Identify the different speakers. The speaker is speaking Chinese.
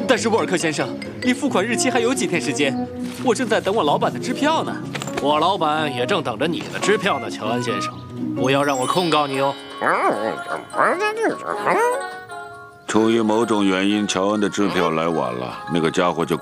Speaker 1: 但是沃尔克先生，离付款日期还有几天时间，我正在等我老板的支票呢。
Speaker 2: 我老板也正等着你的支票呢，乔恩先生，不要让我控告你哦。
Speaker 3: 出于某种原因，乔恩的支票来晚了，那个家伙就